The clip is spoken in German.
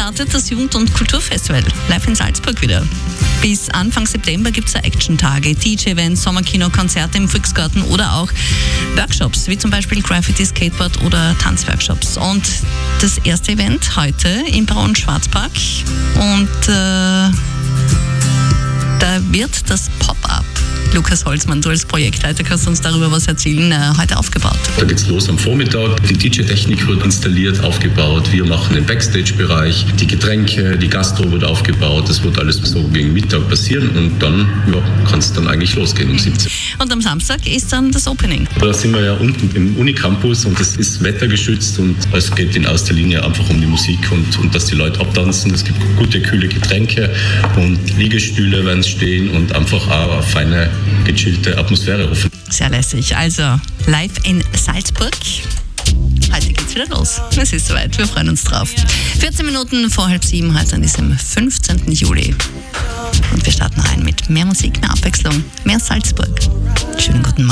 startet das Jugend- und Kulturfestival live in Salzburg wieder. Bis Anfang September gibt es Action-Tage, DJ-Events, Sommerkino, Konzerte im Volksgarten oder auch Workshops, wie zum Beispiel Graffiti, Skateboard oder Tanzworkshops. Und das erste Event heute im Braun-Schwarzpark und da wird das Pop-Up, Lukas Holzmann, du als Projektleiter kannst uns darüber was erzählen, heute aufgebaut. Da geht's los am Vormittag. Die DJ-Technik wird installiert, aufgebaut. Wir machen den Backstage-Bereich, die Getränke, die Gastro wird aufgebaut. Das wird alles so gegen Mittag passieren und dann kann es dann eigentlich losgehen um 17. Und am Samstag ist dann das Opening. Da sind wir ja unten im Unicampus und das ist wettergeschützt und es geht in erster Linie einfach um die Musik und dass die Leute abtanzen. Es gibt gute, kühle Getränke und Liegestühle werden stehen und einfach auch eine feine, gechillte Atmosphäre offen. Sehr lässig. Also live in Salzburg. Heute geht's wieder los. Es ist soweit. Wir freuen uns drauf. 14 Minuten vor 6:30 heute an diesem 15. Juli. Und wir starten rein mit mehr Musik, mehr Abwechslung, mehr Salzburg. Schönen guten Morgen.